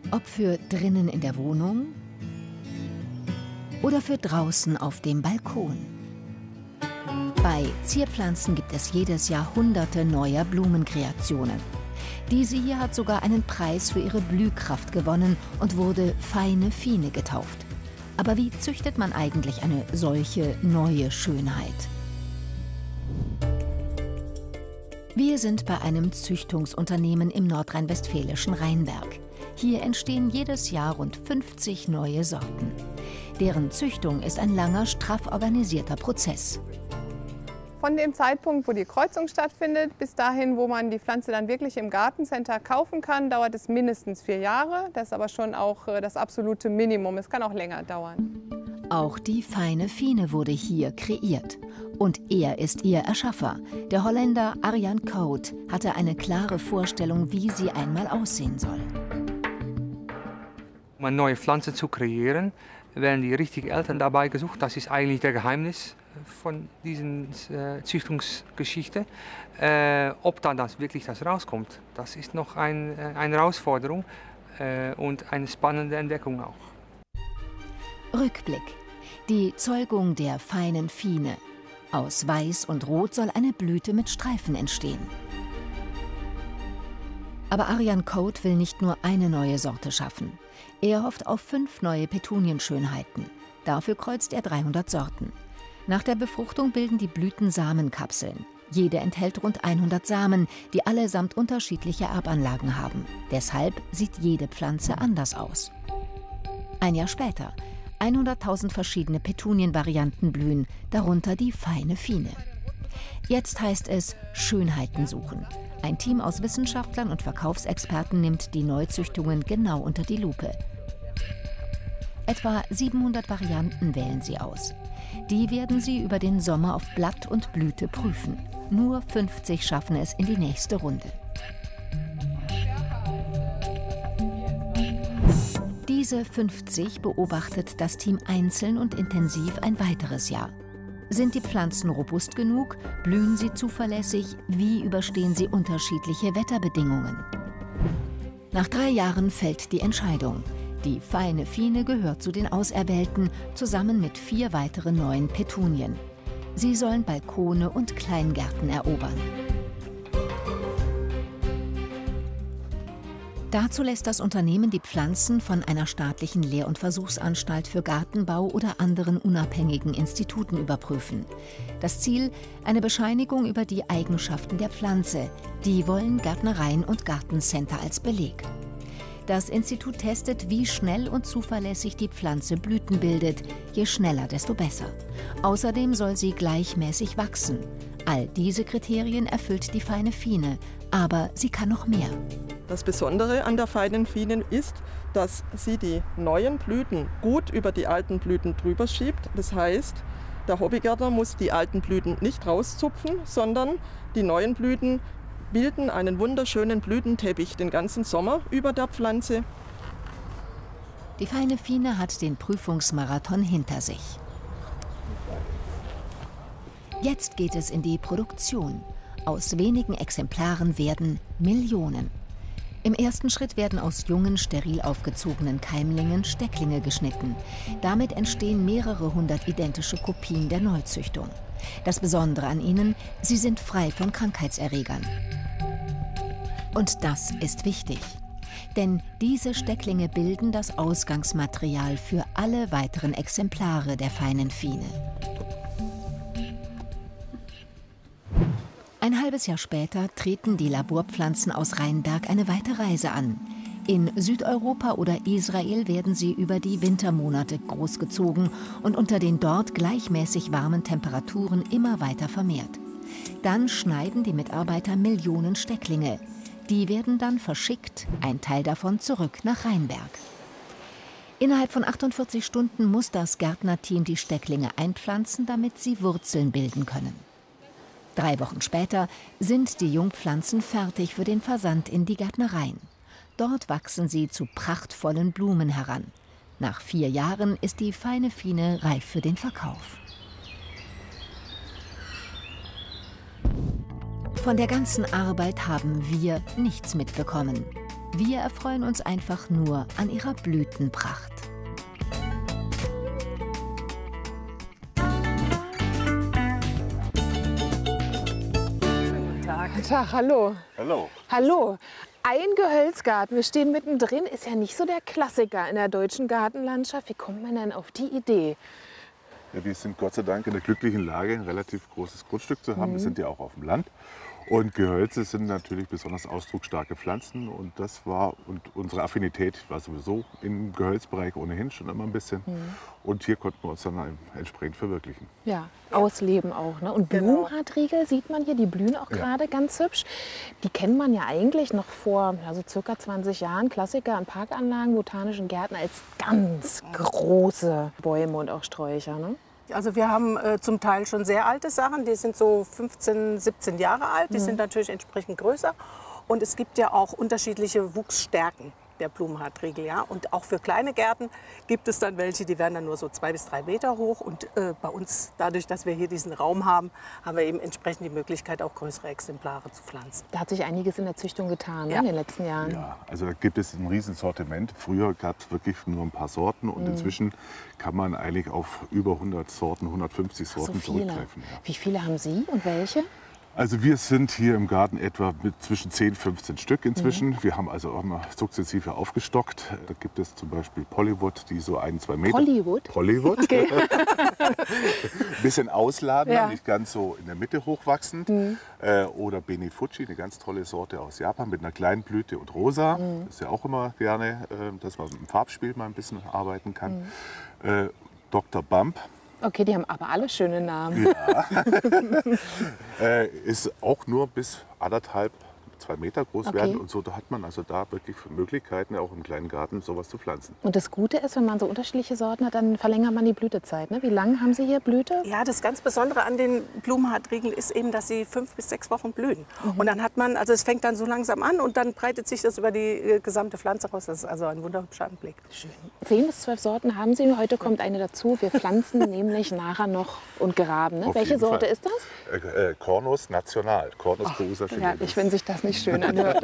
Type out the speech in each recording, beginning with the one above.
Ob für drinnen in der Wohnung oder für draußen auf dem Balkon. Bei Zierpflanzen gibt es jedes Jahr hunderte neuer Blumenkreationen. Diese hier hat sogar einen Preis für ihre Blühkraft gewonnen und wurde Feine Fine getauft. Aber wie züchtet man eigentlich eine solche neue Schönheit? Wir sind bei einem Züchtungsunternehmen im nordrhein-westfälischen Rheinberg. Hier entstehen jedes Jahr rund 50 neue Sorten. Deren Züchtung ist ein langer, straff organisierter Prozess. Von dem Zeitpunkt, wo die Kreuzung stattfindet, bis dahin, wo man die Pflanze dann wirklich im Gartencenter kaufen kann, dauert es mindestens 4 Jahre. Das ist aber schon auch das absolute Minimum. Es kann auch länger dauern. Auch die Feine Fine wurde hier kreiert. Und er ist ihr Erschaffer. Der Holländer Arjan Koot hatte eine klare Vorstellung, wie sie einmal aussehen soll. Um eine neue Pflanze zu kreieren, werden die richtigen Eltern dabei gesucht. Das ist eigentlich das Geheimnis von diesen Züchtungsgeschichte. Ob dann wirklich das rauskommt, das ist noch eine Herausforderung und eine spannende Entdeckung auch. Rückblick. Die Zeugung der Feinen Fine. Aus Weiß und Rot soll eine Blüte mit Streifen entstehen. Aber Arjan Koot will nicht nur eine neue Sorte schaffen. Er hofft auf 5 neue Petunienschönheiten. Dafür kreuzt er 300 Sorten. Nach der Befruchtung bilden die Blüten Samenkapseln. Jede enthält rund 100 Samen, die allesamt unterschiedliche Erbanlagen haben. Deshalb sieht jede Pflanze anders aus. Ein Jahr später. 100.000 verschiedene Petunienvarianten blühen, darunter die Feine Fine. Jetzt heißt es Schönheiten suchen. Ein Team aus Wissenschaftlern und Verkaufsexperten nimmt die Neuzüchtungen genau unter die Lupe. Etwa 700 Varianten wählen sie aus. Die werden sie über den Sommer auf Blatt und Blüte prüfen. Nur 50 schaffen es in die nächste Runde. Diese 50 beobachtet das Team einzeln und intensiv ein weiteres Jahr. Sind die Pflanzen robust genug? Blühen sie zuverlässig? Wie überstehen sie unterschiedliche Wetterbedingungen? Nach 3 Jahren fällt die Entscheidung. Die Feine Fine gehört zu den Auserwählten, zusammen mit 4 weiteren neuen Petunien. Sie sollen Balkone und Kleingärten erobern. Dazu lässt das Unternehmen die Pflanzen von einer staatlichen Lehr- und Versuchsanstalt für Gartenbau oder anderen unabhängigen Instituten überprüfen. Das Ziel: eine Bescheinigung über die Eigenschaften der Pflanze. Die wollen Gärtnereien und Gartencenter als Beleg. Das Institut testet, wie schnell und zuverlässig die Pflanze Blüten bildet. Je schneller, desto besser. Außerdem soll sie gleichmäßig wachsen. All diese Kriterien erfüllt die Feine Fine, aber sie kann noch mehr. Das Besondere an der Feinen Fine ist, dass sie die neuen Blüten gut über die alten Blüten drüber schiebt. Das heißt, der Hobbygärtner muss die alten Blüten nicht rauszupfen, sondern die neuen Blüten bilden einen wunderschönen Blütenteppich den ganzen Sommer über der Pflanze. Die Feine Fine hat den Prüfungsmarathon hinter sich. Jetzt geht es in die Produktion. Aus wenigen Exemplaren werden Millionen. Im ersten Schritt werden aus jungen, steril aufgezogenen Keimlingen Stecklinge geschnitten. Damit entstehen mehrere hundert identische Kopien der Neuzüchtung. Das Besondere an ihnen: sie sind frei von Krankheitserregern. Und das ist wichtig. Denn diese Stecklinge bilden das Ausgangsmaterial für alle weiteren Exemplare der Feinen Fine. Ein halbes Jahr später treten die Laborpflanzen aus Rheinberg eine weite Reise an. In Südeuropa oder Israel werden sie über die Wintermonate großgezogen und unter den dort gleichmäßig warmen Temperaturen immer weiter vermehrt. Dann schneiden die Mitarbeiter Millionen Stecklinge. Die werden dann verschickt, ein Teil davon zurück nach Rheinberg. Innerhalb von 48 Stunden muss das Gärtnerteam die Stecklinge einpflanzen, damit sie Wurzeln bilden können. 3 Wochen später sind die Jungpflanzen fertig für den Versand in die Gärtnereien. Dort wachsen sie zu prachtvollen Blumen heran. Nach 4 Jahren ist die Feine Fine reif für den Verkauf. Von der ganzen Arbeit haben wir nichts mitbekommen. Wir erfreuen uns einfach nur an ihrer Blütenpracht. Guten Tag, hallo. Hallo. Hallo. Ein Gehölzgarten, wir stehen mittendrin, ist ja nicht so der Klassiker in der deutschen Gartenlandschaft. Wie kommt man denn auf die Idee? Ja, wir sind Gott sei Dank in der glücklichen Lage, ein relativ großes Grundstück zu haben. Wir sind ja auch auf dem Land. Und Gehölze sind natürlich besonders ausdrucksstarke Pflanzen. Und das war, und unsere Affinität war sowieso im Gehölzbereich ohnehin schon immer ein bisschen. Und hier konnten wir uns dann entsprechend verwirklichen. Ja, ausleben auch. Ne? Und Blumenhartriegel sieht man hier, die blühen auch gerade ganz hübsch. Die kennt man ja eigentlich noch vor so circa 20 Jahren, Klassiker an Parkanlagen, botanischen Gärten, als ganz große Bäume und auch Sträucher. Ne? Also wir haben zum Teil schon sehr alte Sachen, die sind so 15, 17 Jahre alt, die sind natürlich entsprechend größer. Und es gibt ja auch unterschiedliche Wuchsstärken der Blumenhartriegel. Ja? Und auch für kleine Gärten gibt es dann welche, die werden dann nur so 2 bis 3 Meter hoch. Und bei uns, dadurch, dass wir hier diesen Raum haben, haben wir eben entsprechend die Möglichkeit, auch größere Exemplare zu pflanzen. Da hat sich einiges in der Züchtung getan in den letzten Jahren. Ja, also da gibt es ein Riesensortiment. Früher gab es wirklich nur ein paar Sorten und inzwischen kann man eigentlich auf über 100 Sorten, 150 Sorten zurückgreifen. Ja. Wie viele haben Sie und welche? Also wir sind hier im Garten etwa mit zwischen 10 und 15 Stück inzwischen. Wir haben also auch mal sukzessive aufgestockt. Da gibt es zum Beispiel Pollywood, die so 1, 2 Meter. Pollywood. Okay. Bisschen ausladender, nicht ganz so in der Mitte hochwachsend. Oder Benifuji, eine ganz tolle Sorte aus Japan mit einer kleinen Blüte und rosa. Das ist ja auch immer gerne, dass man im Farbspiel mal ein bisschen arbeiten kann. Dr. Bump. Okay, die haben aber alle schöne Namen. Ja. Ist auch nur bis 1,5, 2 Meter groß werden. Und so da hat man also da wirklich Möglichkeiten, auch im kleinen Garten sowas zu pflanzen. Und das Gute ist, wenn man so unterschiedliche Sorten hat, dann verlängert man die Blütezeit. Ne? Wie lange haben Sie hier Blüte? Ja, das ganz Besondere an den Blumenhartriegeln ist eben, dass sie 5 bis 6 Wochen blühen. Und dann hat man, also es fängt dann so langsam an und dann breitet sich das über die gesamte Pflanze raus. Das ist also ein wunderhübscher Anblick. Schön. 10 bis 12 Sorten haben Sie. Heute kommt eine dazu. Wir pflanzen nämlich nachher noch und graben. Ne? Welche Sorte ist das? Cornus National. Cornus Poosa. Ja, wenn sich das nicht schön anhört.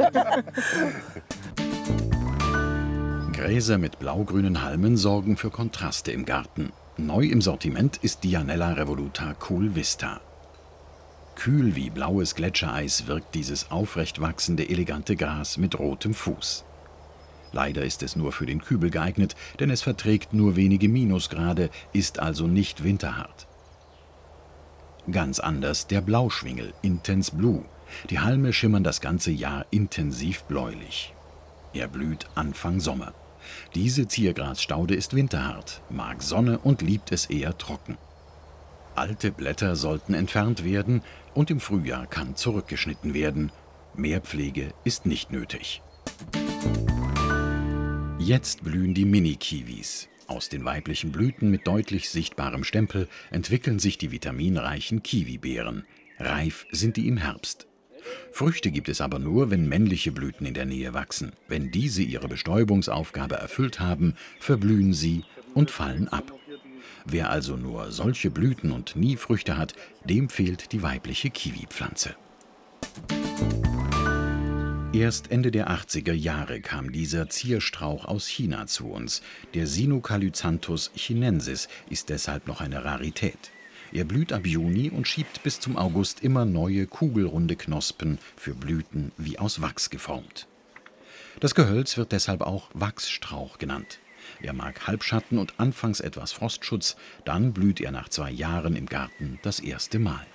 Gräser mit blaugrünen Halmen sorgen für Kontraste im Garten. Neu im Sortiment ist Dianella revoluta Cool Vista. Kühl wie blaues Gletschereis wirkt dieses aufrecht wachsende, elegante Gras mit rotem Fuß. Leider ist es nur für den Kübel geeignet, denn es verträgt nur wenige Minusgrade, ist also nicht winterhart. Ganz anders der Blauschwingel, Intense Blue. Die Halme schimmern das ganze Jahr intensiv bläulich. Er blüht Anfang Sommer. Diese Ziergrasstaude ist winterhart, mag Sonne und liebt es eher trocken. Alte Blätter sollten entfernt werden und im Frühjahr kann zurückgeschnitten werden. Mehr Pflege ist nicht nötig. Jetzt blühen die Mini-Kiwis. Aus den weiblichen Blüten mit deutlich sichtbarem Stempel entwickeln sich die vitaminreichen Kiwibeeren. Reif sind die im Herbst. Früchte gibt es aber nur, wenn männliche Blüten in der Nähe wachsen. Wenn diese ihre Bestäubungsaufgabe erfüllt haben, verblühen sie und fallen ab. Wer also nur solche Blüten und nie Früchte hat, dem fehlt die weibliche Kiwipflanze. Erst Ende der 80er Jahre kam dieser Zierstrauch aus China zu uns. Der Sinucalycanthus chinensis ist deshalb noch eine Rarität. Er blüht ab Juni und schiebt bis zum August immer neue kugelrunde Knospen für Blüten wie aus Wachs geformt. Das Gehölz wird deshalb auch Wachsstrauch genannt. Er mag Halbschatten und anfangs etwas Frostschutz, dann blüht er nach 2 Jahren im Garten das erste Mal.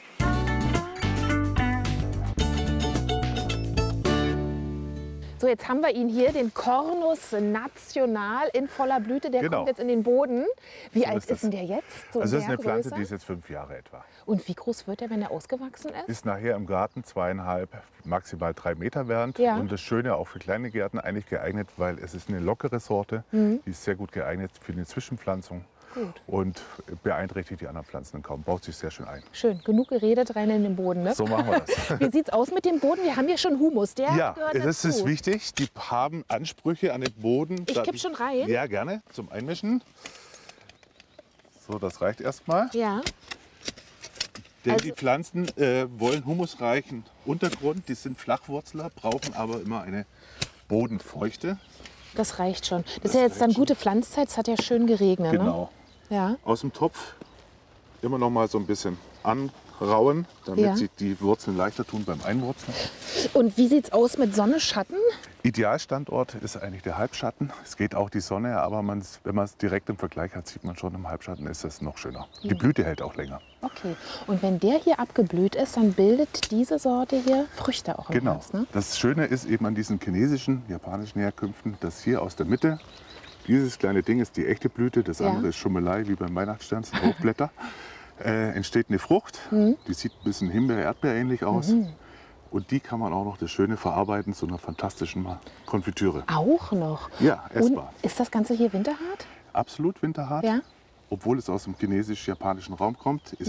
So, jetzt haben wir ihn hier, den Cornus National in voller Blüte. Der kommt jetzt in den Boden. Wie alt ist denn der jetzt? So also das ist eine Pflanze, die ist jetzt 5 Jahre etwa. Und wie groß wird er, wenn er ausgewachsen ist? Ist nachher im Garten 2,5, maximal 3 Meter wärend. Ja. Und das Schöne auch für kleine Gärten eigentlich geeignet, weil es ist eine lockere Sorte. Die ist sehr gut geeignet für eine Zwischenpflanzung. Gut. Und beeinträchtigt die anderen Pflanzen kaum. Baut sich sehr schön ein. Schön, genug geredet, rein in den Boden. Ne? So machen wir das. Wie sieht es aus mit dem Boden? Wir haben hier schon Humus. Der ja, gehört das dazu. ist wichtig. Die haben Ansprüche an den Boden. Ich kipp schon rein. Ja, gerne. Zum Einmischen. So, das reicht erstmal. Ja. Denn Also- die Pflanzen wollen humusreichen Untergrund. Die sind Flachwurzler, brauchen aber immer eine Bodenfeuchte. Das reicht schon. Das ist ja jetzt dann gute Pflanzzeit. Es hat ja schön geregnet. Genau. Ne? Ja. Aus dem Topf immer noch mal so ein bisschen anrauen, damit sich die Wurzeln leichter tun beim Einwurzeln. Und wie sieht es aus mit Sonne, Schatten? Idealstandort ist eigentlich der Halbschatten. Es geht auch die Sonne, aber wenn man es direkt im Vergleich hat, sieht man schon, im Halbschatten ist es noch schöner. Die Blüte hält auch länger. Okay. Und wenn der hier abgeblüht ist, dann bildet diese Sorte hier Früchte auch im Genau. Herbst, ne? Das Schöne ist eben an diesen chinesischen, japanischen Herkünften, dass hier aus der Mitte, dieses kleine Ding ist die echte Blüte, das andere ist Schummelei, wie beim Weihnachtsstern, das sind Hochblätter. Entsteht eine Frucht, die sieht ein bisschen Himbeer-Erdbeer-ähnlich aus. Und die kann man auch noch das Schöne verarbeiten zu einer fantastischen Konfitüre. Auch noch? Ja, essbar. Und ist das Ganze hier winterhart? Absolut winterhart. Ja. Obwohl es aus dem chinesisch-japanischen Raum kommt,